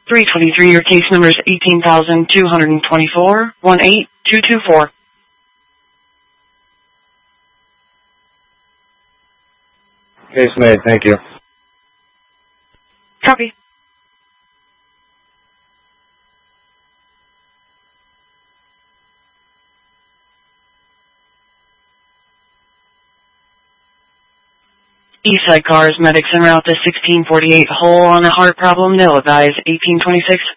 323, your case number is 18,224, 18224. Case made, thank you. Copy. Eastside cars, medics en route to 1648, hole on a heart problem, nil advise, 1826.